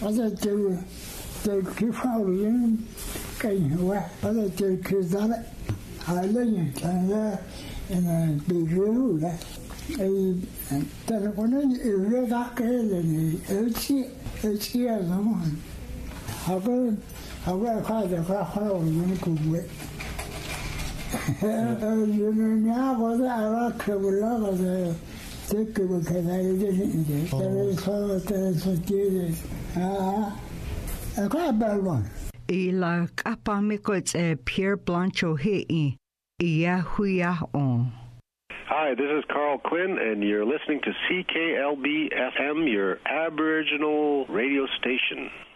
Other the Kifaulian came away, other the Kizana, Highland, and a big rule. A telephone is red and it's years on. However, quite a crowd when could wait. Now was I rock a lot of the thick because I didn't get very close to a quite bad one. La capa mikot Pierre Blancho hei Yahuya on. Hi, this is Carl Quinn, and you're listening to CKLB FM, your Aboriginal radio station.